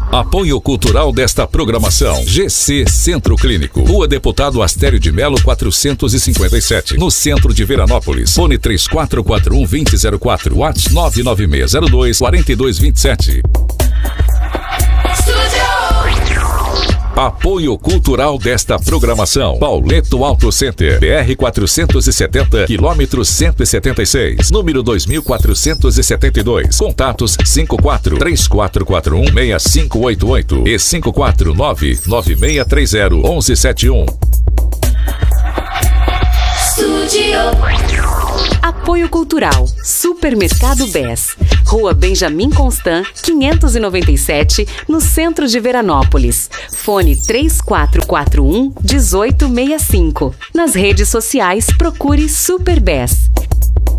Apoio cultural desta programação. GC Centro Clínico. Rua Deputado Astério de Melo 457. No centro de Veranópolis. Fone 3441-2004. WhatsApp 99602-4227. Apoio cultural desta programação. Pauleto Auto Center. BR 470, quilômetro 176. Número 2472. Contatos 54-3441-6588 e 549-9630-1171. Apoio cultural. Supermercado Bess. Rua Benjamin Constant, 597, no centro de Veranópolis. Fone 3441-1865. Nas redes sociais, procure Super Bess.